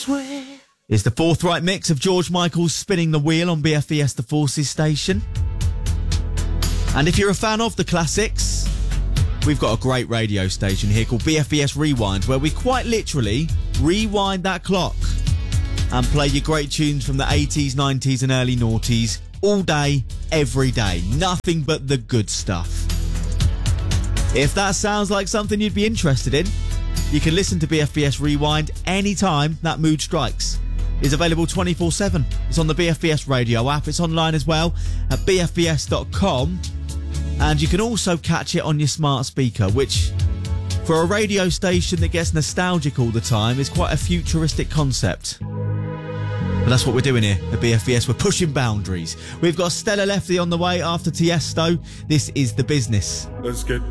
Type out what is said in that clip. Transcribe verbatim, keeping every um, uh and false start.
swear. It's the forthright mix of George Michael's Spinning the Wheel on B F E S The Forces station. And if you're a fan of the classics, we've got a great radio station here called B F E S Rewind, where we quite literally rewind that clock and play your great tunes from the eighties, nineties and early noughties all day, every day. Nothing but the good stuff. If that sounds like something you'd be interested in, you can listen to B F E S Rewind anytime that mood strikes. It's available twenty-four seven. It's on the B F E S radio app. It's online as well at b f e s dot com. And you can also catch it on your smart speaker, which, for a radio station that gets nostalgic all the time, is quite a futuristic concept. But that's what we're doing here at B F E S. We're pushing boundaries. We've got Stella Lefty on the way after Tiesto. This is The Business. Let's get